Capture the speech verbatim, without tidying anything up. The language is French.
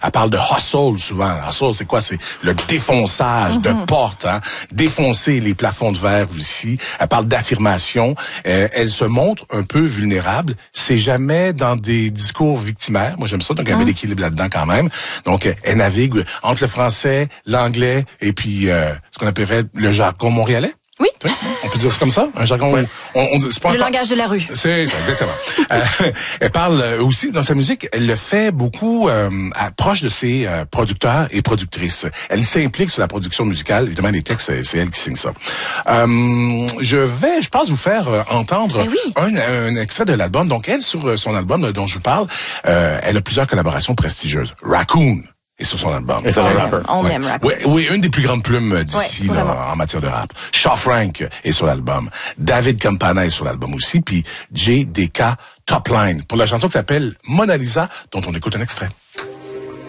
Elle parle de hustle souvent. Hustle, c'est quoi? C'est le défonçage mm-hmm. de portes, hein? Défoncer les plafonds de verre aussi. Elle parle d'affirmation. Euh, elle se montre un peu vulnérable. C'est jamais dans des discours victimaires. Moi, j'aime ça. Donc, il y a un bel équilibre là-dedans quand même. Donc, elle navigue entre le français, l'anglais et puis euh, ce qu'on appellerait le jargon montréalais. Oui. oui. On peut dire ça comme ça, un jargon. Ouais. On, on, c'est pas le encore... langage de la rue. C'est ça, exactement. euh, elle parle aussi dans sa musique. Elle le fait beaucoup euh, à, proche de ses euh, producteurs et productrices. Elle s'implique sur la production musicale. Évidemment, les textes, c'est, c'est elle qui signe ça. Euh, je vais, je pense, vous faire euh, entendre oui. un, un extrait de l'album. Donc, elle, sur son album dont je vous parle, euh, elle a plusieurs collaborations prestigieuses. Raccoon. Et sur son album. Et sur on rappeur. On ouais. aime rap. Oui, oui, une des plus grandes plumes d'ici ouais, là, en matière de rap. Shaw Frank est sur l'album. David Campana est sur l'album aussi. Puis J D K Top Line pour la chanson qui s'appelle Mona Lisa, dont on écoute un extrait.